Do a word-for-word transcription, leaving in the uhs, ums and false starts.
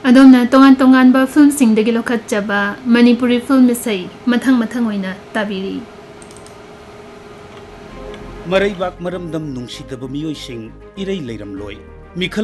ꯑꯗꯣꯝꯅ ꯇꯣꯉꯥꯟ ꯇꯣꯉꯥꯟꯕ ꯐꯤꯜꯝꯁꯤꯡꯗꯒꯤ ꯂꯧꯈꯠꯆꯕ ꯃꯅꯤꯄꯨꯔꯤ ꯐꯤꯜꯝ ꯏꯁꯩ ꯃꯊꯪ ꯃꯊꯪ ꯑꯣꯏꯅ ꯇꯥꯕꯤꯔꯤ꯫ ꯃꯔꯩꯕꯥꯛ ꯃꯔꯝꯗꯝ ꯅꯨꯡꯁꯤꯗꯕ ꯃꯤꯑꯣꯏꯁꯤꯡ ꯏꯔꯩ ꯂꯩꯔꯝꯂꯣꯏ ꯃꯤꯈꯜ